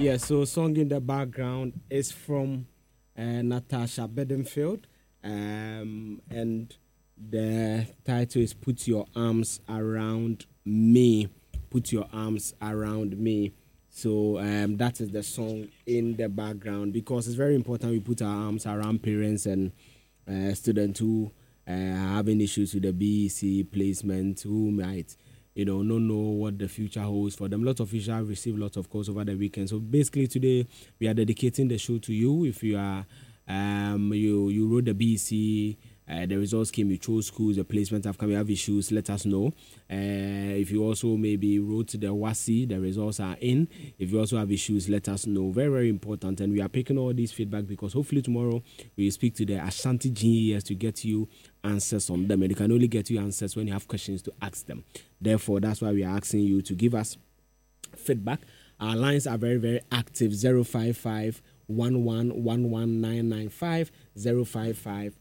Yeah, so song in the background is from Natasha Bedingfield, and the title is "Put Your Arms Around Me." Put your arms around me. So that is the song in the background because it's very important we put our arms around parents and students who are having issues with the BEC placement, who might not know what the future holds for them. Lots of you have received lots of calls over the weekend. So basically today we are dedicating the show to you. If you are you wrote the BEC, the results came, you chose schools, the placements have come, you have issues, let us know. If you also maybe wrote the WASI, the results are in. If you also have issues, let us know. Very, very important. And we are picking all these feedback because hopefully tomorrow we will speak to the Ashanti GES to get you answers on them. And you can only get you answers when you have questions to ask them. Therefore, that's why we are asking you to give us feedback. Our lines are very, very active. 055 1111995 055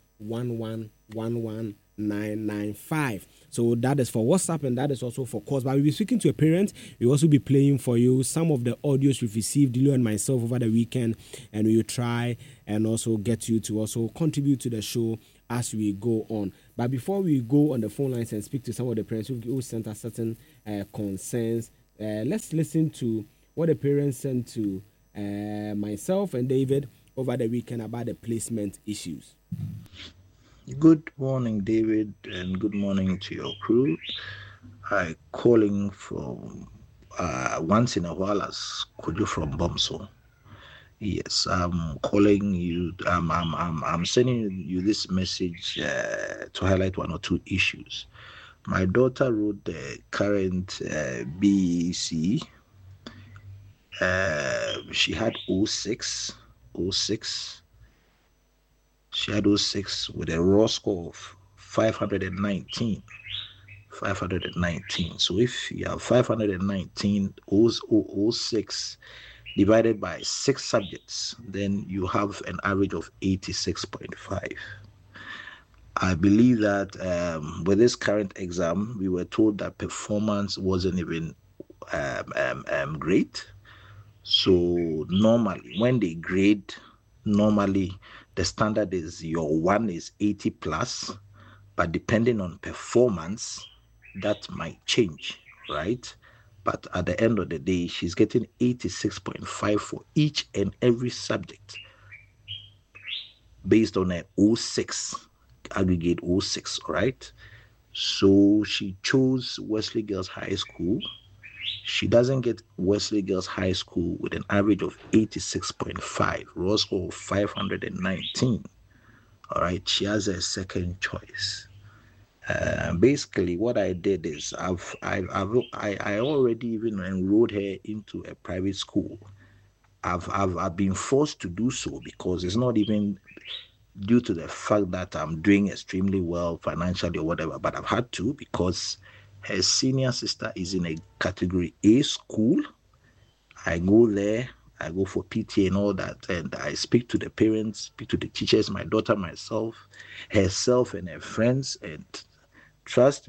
1111995. So that is for WhatsApp and that is also for calls. But we'll be speaking to a parent. We'll also be playing for you some of the audios we've received, Dilo and myself, over the weekend, and we will try and also get you to also contribute to the show as we go on. But before we go on the phone lines and speak to some of the parents who sent us certain concerns, let's listen to what the parents sent to myself and David over the weekend about the placement issues. Good morning, David, and good morning to your crew. I'm calling from once in a while as Kudu from Bomso. Yes, I'm calling you. I'm sending you this message to highlight one or two issues. My daughter wrote the current BEC. She had 06. She had 06 with a raw score of 519. So if you have 519 06 divided by 6 subjects, then you have an average of 86.5. I believe that with this current exam, we were told that performance wasn't even great. So normally, when they grade, normally the standard is your 1 is 80 plus, but depending on performance, that might change, right? But at the end of the day, she's getting 86.5 for each and every subject based on a 06, aggregate 06, right? So she chose Wesley Girls High School. She doesn't get Wesley Girls High School with an average of 86.5, raw score of 519. All right, she has a second choice. Basically, what I did is I already even enrolled her into a private school. I've been forced to do so because it's not even due to the fact that I'm doing extremely well financially or whatever, but I've had to because her senior sister is in a category A school. I go there, I go for PTA and all that, and I speak to the parents, speak to the teachers, my daughter, myself, herself and her friends, and trust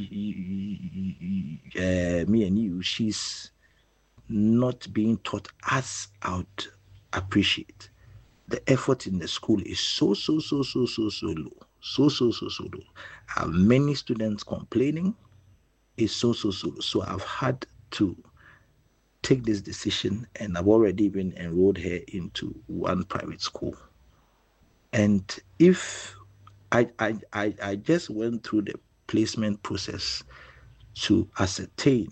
me and you, she's not being taught as I would appreciate. The effort in the school is so low. So low. I have many students complaining. It's so low. So I've had to take this decision and I've already even enrolled her into one private school. And if I just went through the placement process to ascertain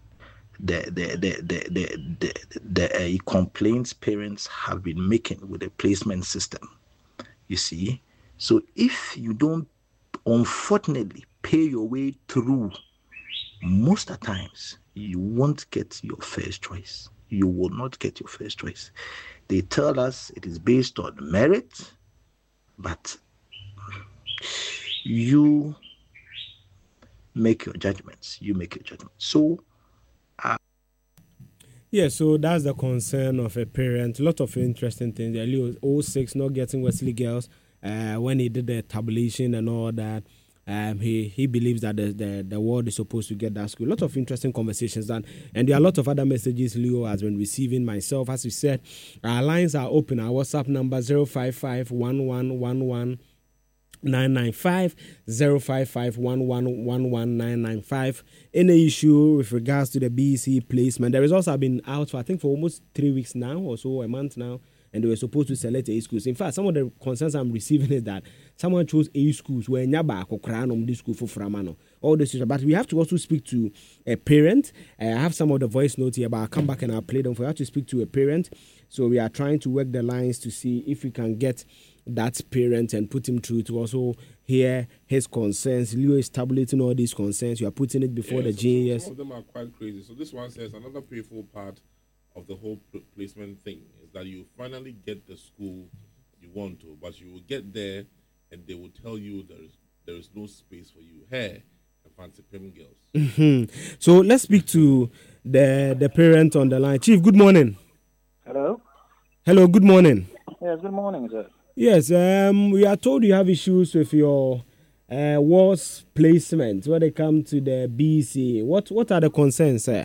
the complaints parents have been making with the placement system, you see. So if you don't, unfortunately, pay your way through, most of the times you won't get your first choice. You will not get your first choice. They tell us it is based on merit, but you make your judgments. So yeah, so that's the concern of a parent. A lot of interesting things. The 06 not getting Wesley Girls when he did the tabulation and all that. he believes that the world is supposed to get that school. A lot of interesting conversations done, and there are a lot of other messages Leo has been receiving. Myself, as we said, our lines are open. Our WhatsApp number 055-1111-995, 055-1111-995. Any issue with regards to the BEC placement? The results have been out for, I think, for almost 3 weeks now, or so, a month now, and they were supposed to select A schools. In fact, some of the concerns I'm receiving is that someone chose A schools where Nyaba Kokran this school for Framano. All this, but we have to also speak to a parent. I have some of the voice notes here, but I'll come back and I'll play them for you. I have to speak to a parent. So we are trying to work the lines to see if we can get that parent and put him through to also hear his concerns. Leo is tabulating all these concerns. You are putting it before the GES. Some of them are quite crazy. So this one says another painful part of the whole placement thing is that you finally get the school you want to, but you will get there and they will tell you there is no space for you. Hey, fancy payment girls. Mm-hmm. So let's speak to the parent on the line. Chief, good morning. Hello. Hello, good morning. Yes, good morning, sir. Yes, we are told you have issues with your WAS placement when they come to the BC. What are the concerns, sir?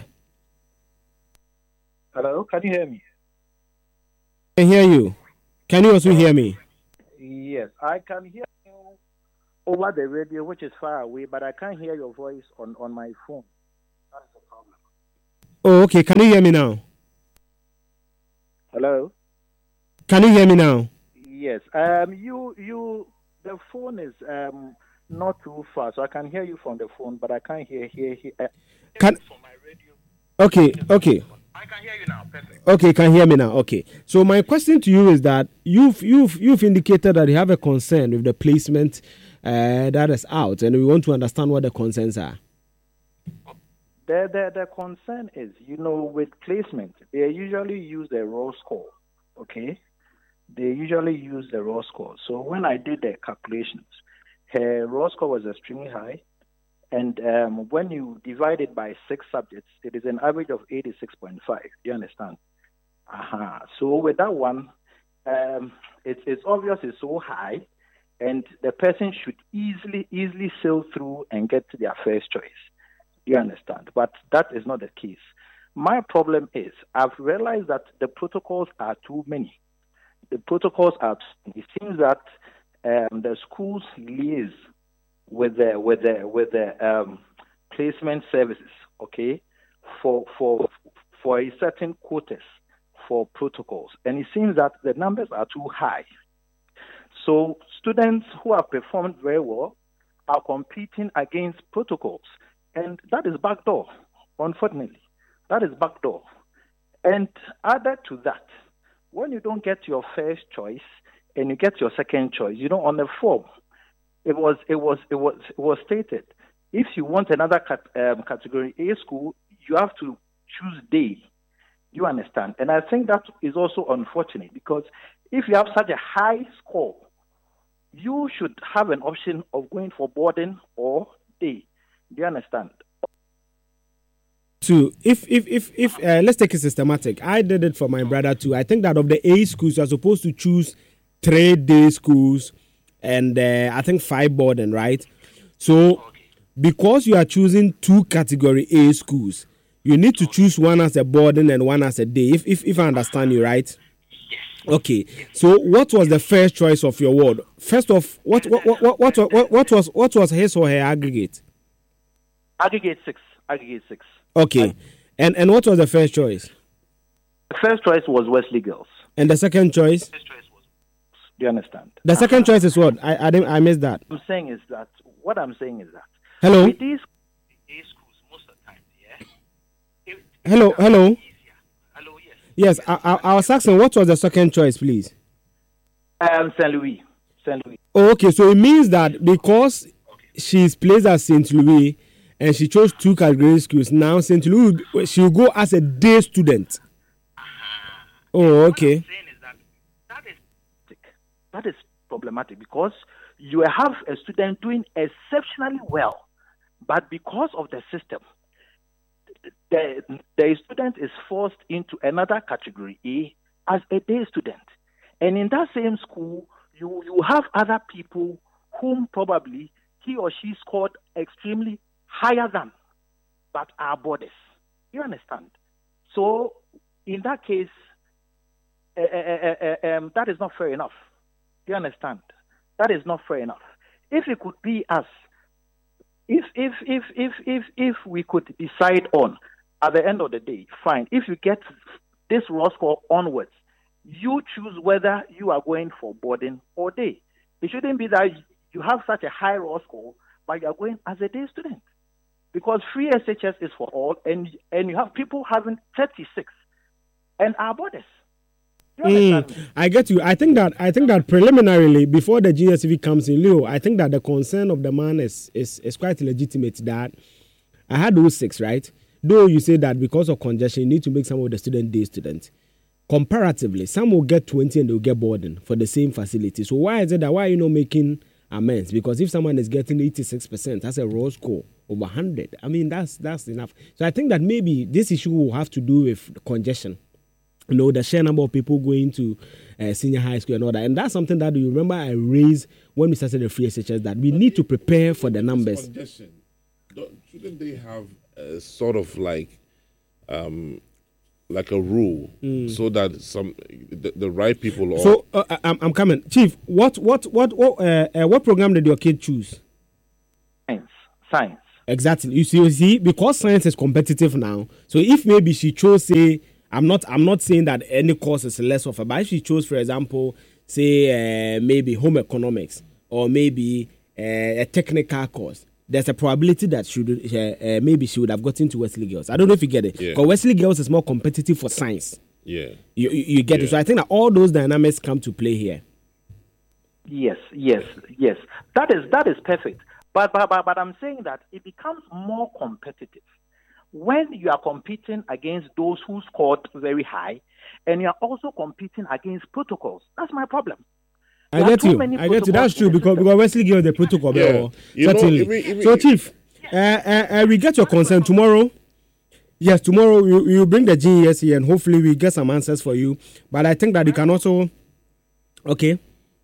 Hello, can you hear me? I can hear you. Can you also hear me? Yes, I can hear you over the radio, which is far away, but I can't hear your voice on my phone. That is the problem. Oh, okay. Can you hear me now? Hello? Can you hear me now? Yes. The phone is not too far, so I can hear you from the phone, but I can't hear from my radio. Okay. I can hear you now. Perfect. Okay, can hear me now. Okay. So my question to you is that you've indicated that you have a concern with the placement that is out, and we want to understand what the concerns are. The concern is, with placement, they usually use the raw score. Okay. They usually use the raw score. So when I did the calculations, her raw score was extremely high. And when you divide it by 6 subjects, it is an average of 86.5. Do you understand? So with that one, it's obvious it's so high, and the person should easily sail through and get to their first choice. Do you understand? But that is not the case. My problem is I've realized that the protocols are too many. It seems that the schools liaise with the placement services, okay, for a certain quotas for protocols, and it seems that the numbers are too high. So students who have performed very well are competing against protocols, and that is backdoor. Unfortunately, that is backdoor. And added to that, when you don't get your first choice and you get your second choice, on the form, it was stated, if you want another category A school, you have to choose day. You understand? And I think that is also unfortunate, because if you have such a high score, you should have an option of going for boarding or day. Do you understand? So if let's take it systematic. I did it for my brother too. I think that of the A schools, you are supposed to choose 3 day schools and I think 5 boarding, right? So because you are choosing 2 category A schools, you need to choose one as a boarding and one as a day. If I understand you right. Okay. So what was the first choice of your ward? First off, what was his or her aggregate? Aggregate 6. Okay. And what was the first choice? The first choice was Wesley Girls. And the second choice? Do you understand? The second choice is what? I missed that. What I'm saying is that. Hello? With these A schools, most of the time, yeah? Hello? Hello, yes. Yes, I was asking, what was the second choice, please? St. Louis. Oh, okay, so it means that because she's placed at St. Louis and she chose 2 category schools, now St. Louis, she will go as a day student. Oh, okay. What I'm saying is that is problematic, because you have a student doing exceptionally well, but because of the system, the student is forced into another category A as a day student. And in that same school, you have other people whom probably he or she scored extremely higher than, but are borders. You understand? So in that case, that is not fair enough. You understand? That is not fair enough. If it could be us, if we could decide on at the end of the day, fine. If you get this raw score onwards, you choose whether you are going for boarding or day. It shouldn't be that you have such a high raw score, but you are going as a day student. Because free SHS is for all, and you have people having 36 and are boarders. I get you. I think that preliminarily, before the GSV comes in, Leo, I think that the concern of the man is quite legitimate. That I had those 6, right? Though you say that because of congestion, you need to make some of the student day students. Comparatively, some will get 20 and they'll get boarding for the same facility. So why is it that why are you not making amends? Because if someone is getting 86%, that's a raw score over 100. I mean, that's enough. So I think that maybe this issue will have to do with congestion. You know, the sheer number of people going to senior high school and all that. And that's something that you remember I raised when we started the free SHS, that we need to prepare for the numbers. Congestion. Shouldn't they have a sort of like a rule so that the right people are... So I'm coming. Chief, what program did your kid choose? Science. Exactly. You see, because science is competitive now, so if maybe she chose, say, I'm not saying that any course is less of a, but if she chose, for example, say maybe home economics or maybe a technical course, there's a probability that maybe she would have gotten to Wesley Girls. I don't know if you get it. Because Wesley Girls is more competitive for science. Yeah. You get it. So I think that all those dynamics come to play here. Yes. That is perfect. But I'm saying that it becomes more competitive when you are competing against those who scored very high, and you are also competing against protocols. That's my problem. I get you. That's true because Wesley gave the protocol. Yeah. Certainly. So, Chief, we get your consent tomorrow. Yes, tomorrow you bring the GES here, and hopefully we get some answers for you. But I think that you can also. Okay.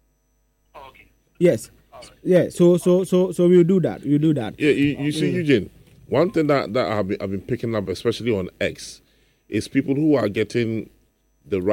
Yes. Right. Yeah. So we'll do that. Yeah. You see, Eugene. One thing that I've been picking up, especially on X, is people who are getting the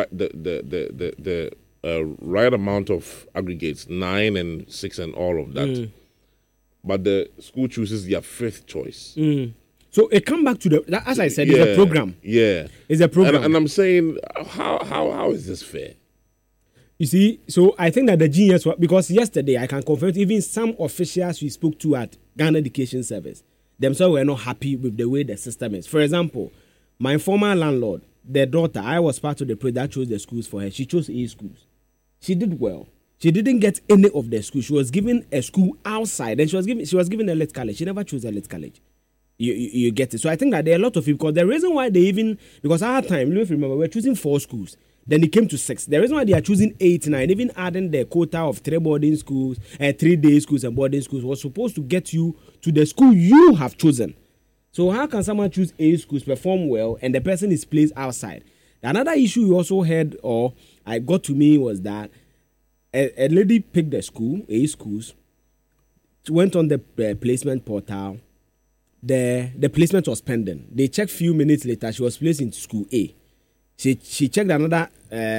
right amount of aggregates, 9 and 6 and all of that, but the school chooses their 5th choice. So it come back to as I said, it's a program. Yeah, it's a program, and I'm saying, how is this fair? You see, so I think that the GS, because yesterday I can confirm, even some officials we spoke to at Ghana Education Service themselves were not happy with the way the system is. For example, my former landlord, their daughter, I was part of the project that chose the schools for her. She chose A schools. She did well. She didn't get any of the schools. She was given a school outside, and she was given a lit college. She never chose a lit college. You get it. So I think that there are a lot of people, because the reason why they because at our time, if you remember, we were choosing 4 schools. Then it came to 6. The reason why they are choosing 8, 9, even adding the quota of 3 boarding schools, 3-day schools and boarding schools was supposed to get you to the school you have chosen. So how can someone choose A schools, perform well, and the person is placed outside? Another issue you also heard, or I got to me, was that a lady picked the school, A schools, went on the placement portal. The placement was pending. They checked few minutes later, she was placed in school A. She checked another.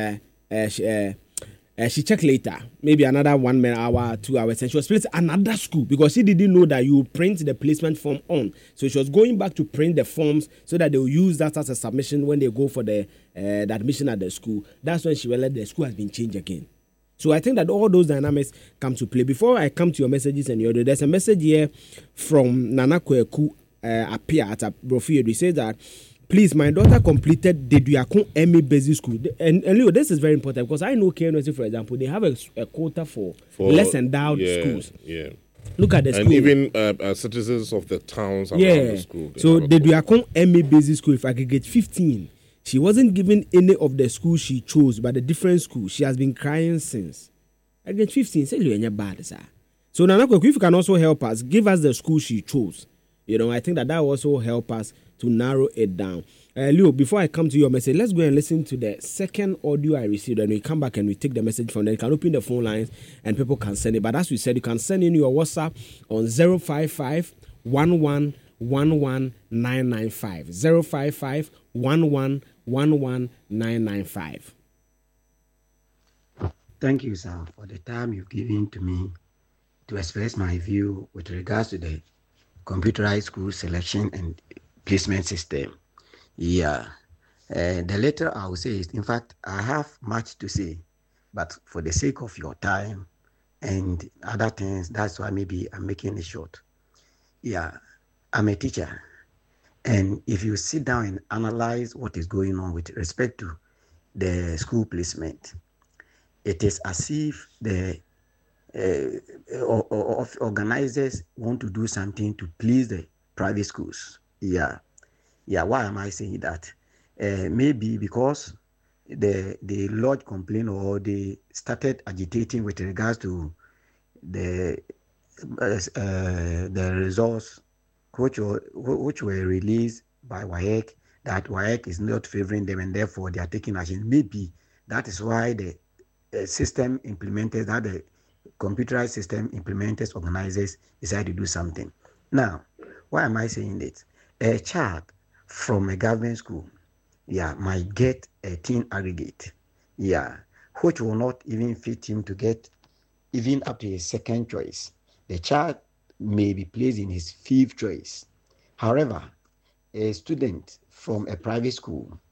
She checked later, maybe another 1 hour, 2 hours, and she was placed another school because she didn't know that you print the placement form on. So she was going back to print the forms so that they will use that as a submission when they go for the admission at the school. That's when she realized the school has been changed again. So I think that all those dynamics come to play. Before I come to your messages and your, there's a message here from Nana Kweku Apia at Brofio. He says that, please, my daughter completed the Duakon MA Basic School. And Leo, this is very important because I know KNUST, for example, they have a quota for less endowed schools. Yeah. Look at the school. And even citizens of the towns around the school. So the Duakon MA Basic School, if aggregate 15, she wasn't given any of the schools she chose, but a different school. She has been crying since. Aggregate 15, say you're bad, sir. So Nana Kweku, if you can also help us, give us the school she chose. You know, I think that will also help us to narrow it down. Leo, before I come to your message, let's go and listen to the second audio I received, and we come back and we take the message from there. You can open the phone lines and people can send it. But as we said, you can send in your WhatsApp on 055 11 995. 055 11 995. Thank you, sir, for the time you've given to me to express my view with regards to the computerized school selection and placement system. Yeah, the latter I will say is, in fact, I have much to say, but for the sake of your time and other things, that's why maybe I'm making it short. Yeah, I'm a teacher, and if you sit down and analyze what is going on with respect to the school placement, it is as if the organizers want to do something to please the private schools. Yeah. Why am I saying that? Maybe because they lodged complaint or they started agitating with regards to the results which were released by WAEC, that WAEC is not favoring them and therefore they are taking action. Maybe that is why the system implementers, that the computerized system implementers, organizers decide to do something. Now, why am I saying it? A child from a government school, might get a teen aggregate, which will not even fit him to get even up to his second choice. The child may be placed in his fifth choice. However, a student from a private school